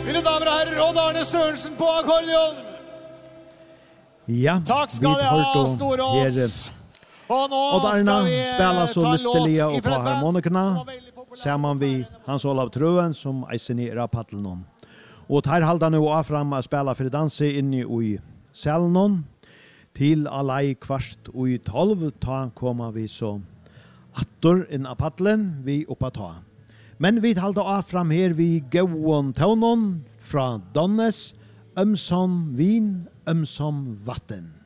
Mine damer og herrer, Odd Arne Sørensen på akkordeon. Ja, Takk skal jeg ha, Storås. Og nå Odd Arne skal vi spela så ta en lystelige låt og på ifra et band harmonikerne, som var veldig populært. sammen vi Hans Olav Trøen, som eisen i Rapattelen. Og her halda nu av fram å spela for danse inni i salen. Til alai kvart i 12, ta koma vi så attor inn av paddelen, vi oppa ta. Men vi halda av fram her vi gåon tånon fra Donnes, ömsom vin, ömsom vatten.